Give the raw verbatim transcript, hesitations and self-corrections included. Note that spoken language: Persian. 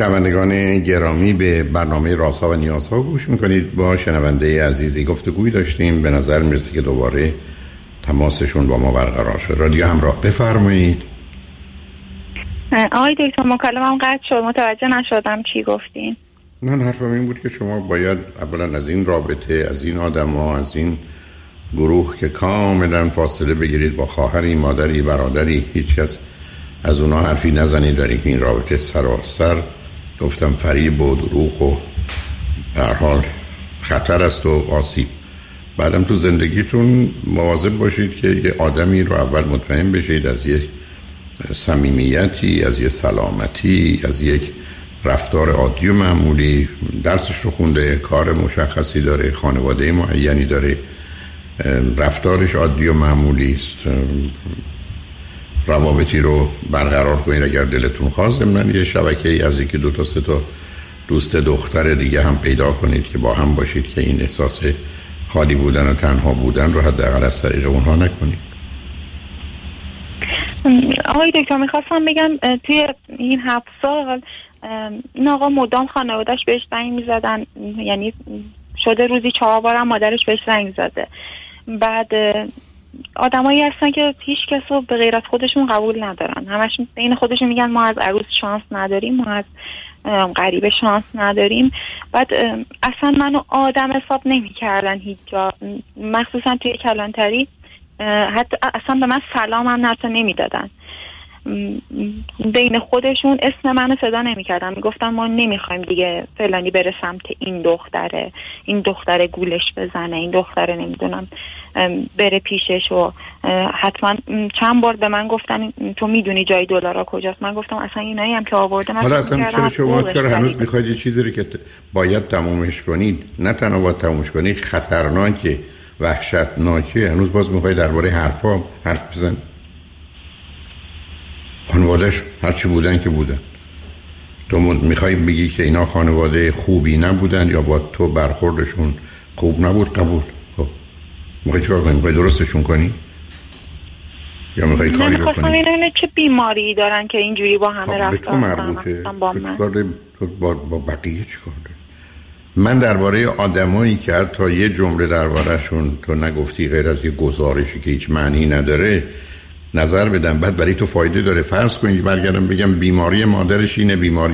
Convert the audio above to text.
شنوندگان گرامی، به برنامه رازها و نیازها گوش میکنید. با شنونده عزیزی گفتگوی داشتیم، به نظر میرسه که دوباره تماسشون با ما برقرار شد. رادیو همراه، بفرمایید. آقای دکتر مکالمم قطع شد، متوجه نشدم چی گفتین. من حرفم این بود که شما باید اولا از این رابطه، از این آدم‌ها، از این گروه که کاملا فاصله بگیرید، با خواهری، مادری، برادری، هیچ کس از اونا حرفی نزنید، دارید که این رابطه سراسر گفتم فریب و دروغ و به هر حال خطر است و آسیب. بعدم تو زندگیتون مواظب باشید که یه آدمی رو اول مطمئن بشید از یک صمیمیتی، از یک سلامتی، از یک رفتار عادی و معمولی. درسش رو خونده، کار مشخصی داره، خانواده معینی داره، رفتارش عادی و معمولی است. روابطی رو برقرار کنید اگر دلتون خواست. من یه شبکه‌ای از یکی دو تا سه تا دوست دختر دیگه هم پیدا کنید که با هم باشید که این احساس خالی بودن و تنها بودن رو حداقل از طریق اونها نکنید. آقای دکتر میخواستم بگم توی این هفت سال این آقا مدام خانواده‌اش بهش زنگ میزدن، یعنی شده روزی چهار بارم مادرش بهش زنگ زده. بعد آدمایی هستن که هیچ کس رو به غیر از خودشون قبول ندارن، همش بین خودشون میگن ما از عروس شانس نداریم، ما از غریبه شانس نداریم. بعد اصلا منو آدم حساب نمی‌کردن هیچ جا، مخصوصا توی کلانتری حتی اصلا به من سلام هم حتی نمیدادن. بین خودشون اسم منو صدا نمی‌کردن، میگفتن ما نمیخوایم دیگه فلانی بره سمت این دختره، این دختره گولش بزنه، این دختره نمیدونم بره پیشش. و حتما چند بار به من گفتن تو میدونی جای دلارا کجاست؟ من گفتم اصلا اینایی هم که آورده من. حالا اصلا چرا شما چرا هنوز میخواید یه چیزی رو که باید تمومش کنید، نه تنها باید تمومش کنید، خطرناکه، وحشتناکه، هنوز باز میخواید درباره حرفا حرف بزنید؟ خانوادهش هرچی بودن که بودن. تو میخوای بگی که اینا خانواده خوبی نبودن یا با تو برخوردشون خوب نبود؟ قبول. خب میخوای چیکار کنی؟ میخوای درستشون کنی یا میخوای کاری بکنی؟ نمیخواستم اینه چه بیماری دارن که اینجوری با همه رفتار به تو مربوطه. با من چیکار با, با بقیه چیکار داری؟ من درباره آدمایی که حتی یه جمله دربارهشون تو نگفتی غیر از یه گزارشی که هیچ معنی نداره نظر بدم، بعد برای تو فایده داره. فرض کنید برگردم بگم بیماری مادرش اینه، بیماری